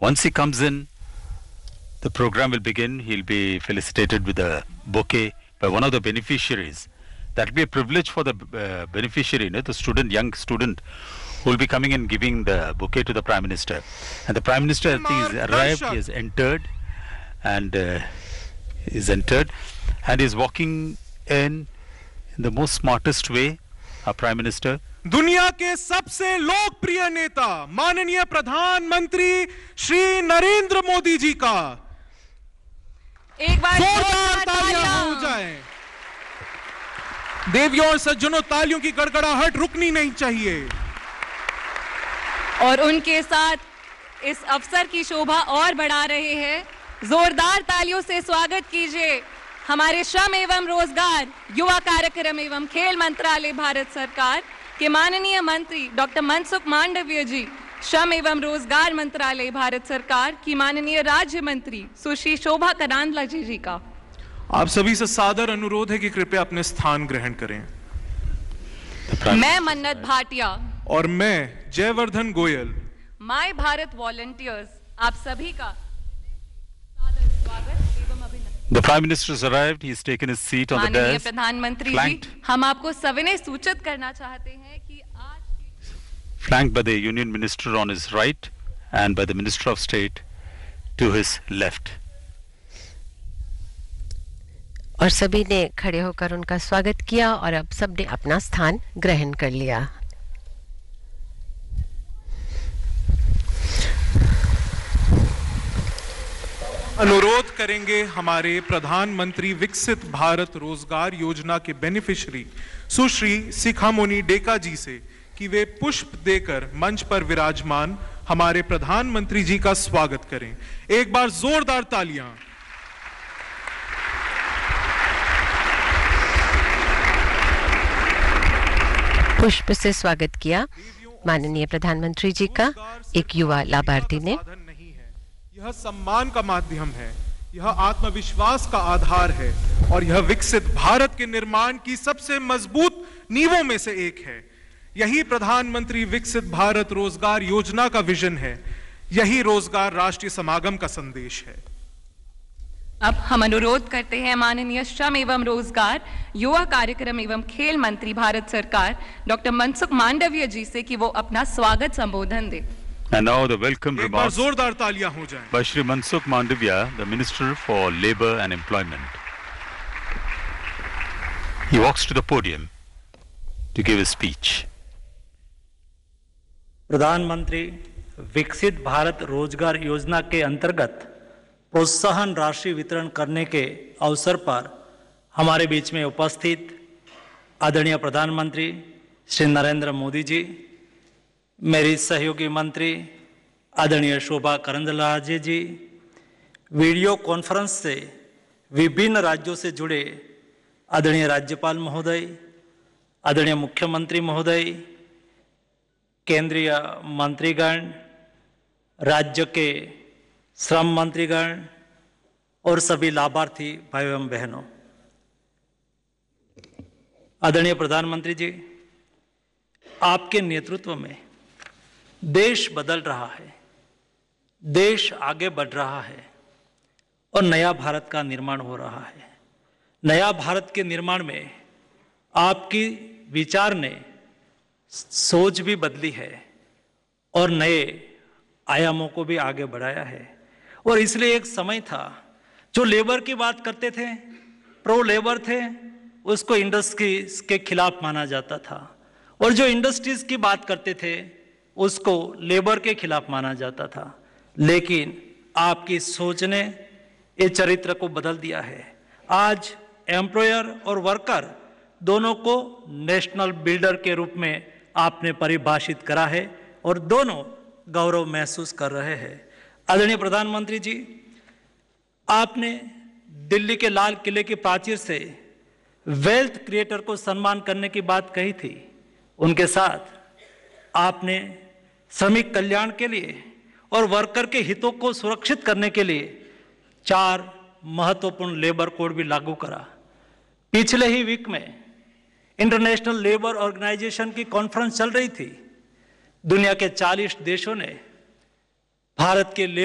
Once he comes in, the program will begin. He'll be felicitated with a bouquet by one of the beneficiaries. That will be a privilege for the beneficiary, the student, young student, who will be coming and giving the bouquet to the Prime Minister. And the Prime Minister, I think, has arrived, he has entered, and is walking in the most smartest way, our Prime Minister. दुनिया के सबसे लोकप्रिय नेता माननीय प्रधानमंत्री श्री नरेंद्र मोदी जी का एक बार जोरदार तालियां हो जाए। देवियों और सज्जनों, तालियों की गड़गड़ाहट रुकनी नहीं चाहिए। और उनके साथ इस अवसर की शोभा और बढ़ा रहे हैं। जोरदार तालियों से स्वागत कीजिए हमारे श्रम एवं रोजगार, युवा कार्यक्रम एवं खेल मंत्रालय भारत सरकार के माननीय मंत्री डॉक्टर मनसुख मांडविया जी, श्रम एवं रोजगार मंत्रालय भारत सरकार की माननीय राज्य मंत्री सुश्री शोभा करांदला जी का। आप सभी से सादर अनुरोध है कि कृपया अपने स्थान ग्रहण करें। मैं मन्नत भाटिया और मैं जयवर्धन गोयल, माय भारत वॉलंटियर्स, आप सभी का सादर स्वागत एवं अभिनंदन। The Prime Minister has arrived. He has taken his seat on the माननीय dais. प्रधानमंत्री जी, हम आपको सविनय सूचित करना चाहते हैं कि आज Flanked by the Union Minister on his right and by the Minister of State to his left. और सभी ने खड़े होकर उनका स्वागत किया और अब सबने अपना स्थान ग्रहण कर लिया। अनुरोध करेंगे हमारे प्रधानमंत्री विकसित भारत रोजगार योजना के बेनिफिशियरी सुश्री शिखामणि डेका जी से कि वे पुष्प देकर मंच पर विराजमान हमारे प्रधानमंत्री जी का स्वागत करें। एक बार जोरदार तालियां। पुष्प से स्वागत किया माननीय प्रधानमंत्री जी का एक युवा लाभार्थी ने। यह सम्मान का माध्यम है, यह आत्मविश्वास का आधार है और यह विकसित भारत के निर्माण की सबसे मजबूत नींवों में से एक है। यही प्रधानमंत्री विकसित भारत रोजगार योजना का विजन है, यही रोजगार राष्ट्रीय समागम का संदेश है। अब हम अनुरोध करते हैं माननीय श्रम एवं रोजगार, युवा कार्यक्रम एवं खेल मंत्री भारत सरकार डॉक्टर मनसुख मांडविया जी से कि वो अपना स्वागत संबोधन दे। And now the welcome remarks जोरदार तालियां हो जाएं by Shri Mansukh Mandavia, the Minister for Labour and Employment. He walks to the podium to give his speech. प्रधानमंत्री विकसित भारत रोजगार योजना के अंतर्गत प्रोत्साहन राशि वितरण करने के अवसर पर हमारे बीच में उपस्थित आदरणीय प्रधानमंत्री श्री नरेंद्र मोदी जी, मेरी सहयोगी मंत्री आदरणीय शोभा करंदलाजे जी, वीडियो कॉन्फ्रेंस से विभिन्न राज्यों से जुड़े आदरणीय राज्यपाल महोदय, आदरणीय मुख्यमंत्री महोदय, केंद्रीय मंत्रीगण, राज्य के श्रम मंत्रीगण और सभी लाभार्थी भाई एवं बहनों, आदरणीय प्रधानमंत्री जी, आपके नेतृत्व में देश बदल रहा है, देश आगे बढ़ रहा है और नया भारत का निर्माण हो रहा है। नया भारत के निर्माण में आपकी विचार ने सोच भी बदली है और नए आयामों को भी आगे बढ़ाया है। और इसलिए एक समय था जो लेबर की बात करते थे, प्रो लेबर थे, उसको इंडस्ट्रीज के खिलाफ माना जाता था, और जो इंडस्ट्रीज की बात करते थे उसको लेबर के खिलाफ माना जाता था। लेकिन आपकी सोच ने ये चरित्र को बदल दिया है। आज एम्प्लॉयर और वर्कर दोनों को नेशनल बिल्डर के रूप में आपने परिभाषित करा है और दोनों गौरव महसूस कर रहे हैं। आदरणीय प्रधानमंत्री जी, आपने दिल्ली के लाल किले की प्राचीर से वेल्थ क्रिएटर को सम्मान करने की बात कही थी। उनके साथ आपने श्रमिक कल्याण के लिए और वर्कर के हितों को सुरक्षित करने के लिए 4 महत्वपूर्ण लेबर कोड भी लागू करा। पिछले ही वीक में इंटरनेशनल लेबर ऑर्गेनाइजेशन की कॉन्फ्रेंस चल रही थी। दुनिया के 40 देशों ने भारत के